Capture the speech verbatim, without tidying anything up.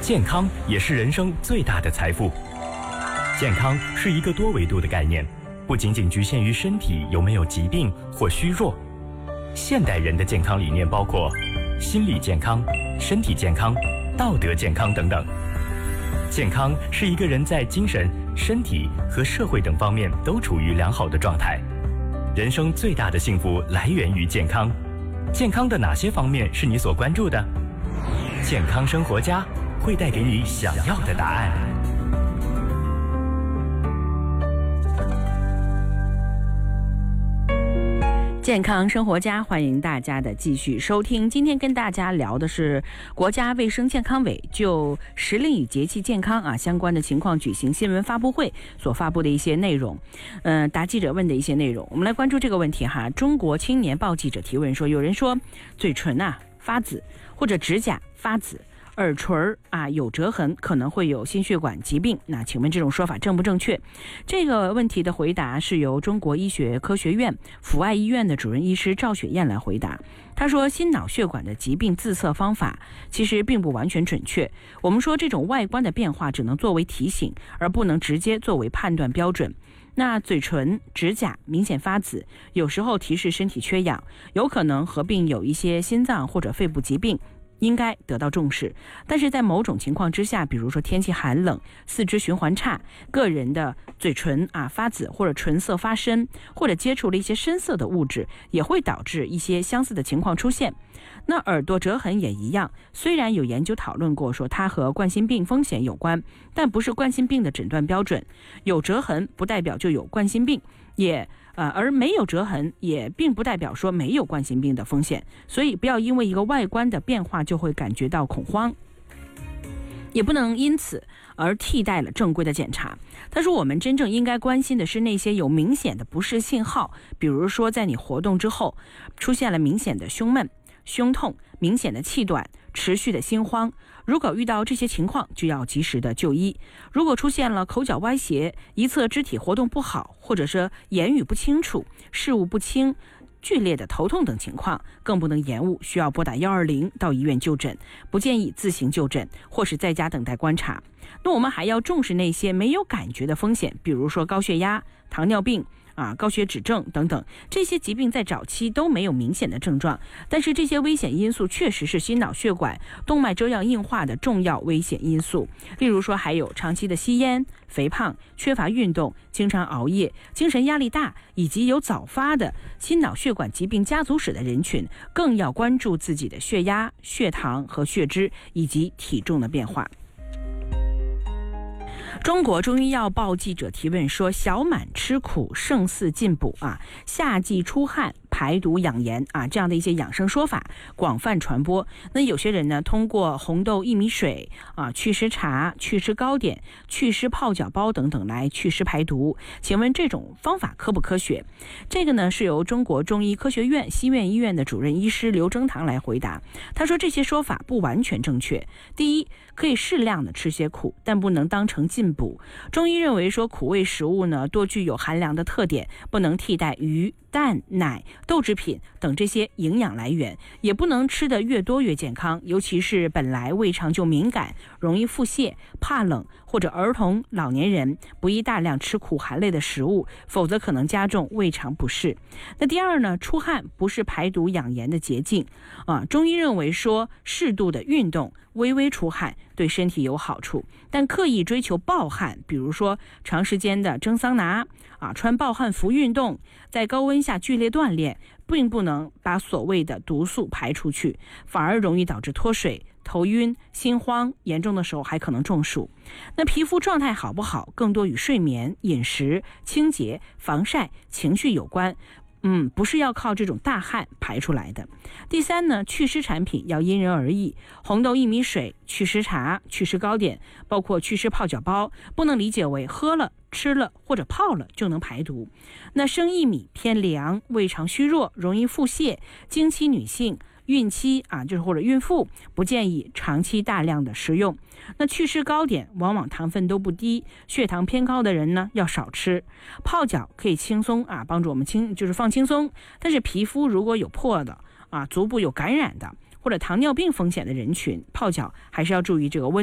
健康也是人生最大的财富。健康是一个多维度的概念，不仅仅局限于身体有没有疾病或虚弱。现代人的健康理念包括心理健康、身体健康、道德健康等等。健康是一个人在精神、身体和社会等方面都处于良好的状态。人生最大的幸福来源于健康。健康的哪些方面是你所关注的？健康生活家会带给你想要的答案。 健康生活家，欢迎大家的继续收听。今天跟大家聊的是国家卫生健康委就时令与节气健康啊相关的情况举行新闻发布会所发布的一些内容，呃，答记者问的一些内容。我们来关注这个问题哈。中国青年报记者提问说，有人说嘴唇啊发紫或者指甲发紫，耳垂啊有折痕，可能会有心血管疾病，那请问这种说法正不正确？这个问题的回答是由中国医学科学院阜外医院的主任医师赵雪燕来回答。他说，心脑血管的疾病自测方法其实并不完全准确，我们说这种外观的变化只能作为提醒，而不能直接作为判断标准。那嘴唇、指甲明显发紫，有时候提示身体缺氧，有可能合并有一些心脏或者肺部疾病，应该得到重视。但是在某种情况之下，比如说天气寒冷、四肢循环差，个人的嘴唇啊发紫，或者唇色发深，或者接触了一些深色的物质，也会导致一些相似的情况出现。那耳朵折痕也一样，虽然有研究讨论过说它和冠心病风险有关，但不是冠心病的诊断标准。有折痕不代表就有冠心病，也呃，而没有折痕也并不代表说没有冠心病的风险，所以不要因为一个外观的变化就会感觉到恐慌，也不能因此而替代了正规的检查。他说，我们真正应该关心的是那些有明显的不适信号，比如说在你活动之后出现了明显的胸闷、胸痛、明显的气短、持续的心慌，如果遇到这些情况就要及时的就医。如果出现了口角歪斜、一侧肢体活动不好，或者是言语不清楚、事物不清、剧烈的头痛等情况，更不能延误，需要拨打一二零到医院就诊，不建议自行就诊或是在家等待观察。那我们还要重视那些没有感觉的风险，比如说高血压、糖尿病啊、高血脂症等等，这些疾病在早期都没有明显的症状，但是这些危险因素确实是心脑血管动脉粥样硬化的重要危险因素。例如说，还有长期的吸烟、肥胖、缺乏运动、经常熬夜、精神压力大，以及有早发的心脑血管疾病家族史的人群，更要关注自己的血压、血糖和血脂以及体重的变化。中国中医药报记者提问说，小满吃苦胜似进补啊，夏季出汗排毒养颜啊，这样的一些养生说法广泛传播。那有些人呢，通过红豆薏米水啊、祛湿茶、祛湿糕点、祛湿泡脚包等等来祛湿排毒，请问这种方法科不科学？这个呢是由中国中医科学院西苑医院的主任医师刘征堂来回答。他说，这些说法不完全正确。第一，可以适量的吃些苦，但不能当成进补。中医认为说，苦味食物呢多具有寒凉的特点，不能替代鱼、蛋、奶、豆制品等这些营养来源，也不能吃得越多越健康，尤其是本来胃肠就敏感、容易腹泻、怕冷或者儿童、老年人不宜大量吃苦寒类的食物，否则可能加重胃肠不适。那第二呢，出汗不是排毒养颜的捷径啊。中医认为说，适度的运动、微微出汗对身体有好处，但刻意追求暴汗，比如说长时间的蒸桑拿啊、穿暴汗服运动，在高温下剧烈锻炼，并不能把所谓的毒素排出去，反而容易导致脱水、头晕、心慌，严重的时候还可能中暑。那皮肤状态好不好，更多与睡眠、饮食、清洁、防晒、情绪有关。嗯，不是要靠这种大汗排出来的。第三呢，祛湿产品要因人而异，红豆薏米水、祛湿茶、祛湿糕点，包括祛湿泡脚包，不能理解为喝了、吃了或者泡了就能排毒。那生薏米偏凉，胃肠虚弱，容易腹泻，经期女性、孕期啊，就是或者孕妇不建议长期大量的食用。那祛湿糕点往往糖分都不低，血糖偏高的人呢要少吃。泡脚可以轻松啊，帮助我们轻就是放轻松，但是皮肤如果有破的啊，足部有感染的或者糖尿病风险的人群，泡脚还是要注意这个温